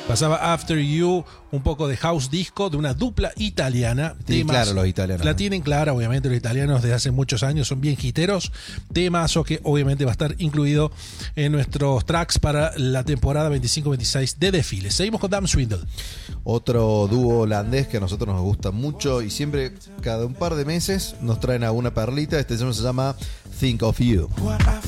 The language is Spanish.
Pasaba After You, un poco de house disco de una dupla italiana. Sí, claro, los italianos. La tienen clara, obviamente, los italianos desde hace muchos años son bien hiteros. Temazo que obviamente va a estar incluido en nuestros tracks para la temporada 25-26 de Desfiles. Seguimos con Dam Swindle. Otro dúo holandés que a nosotros nos gusta mucho y siempre, cada un par de meses, nos traen alguna perlita. Este tema se llama Think of You. What I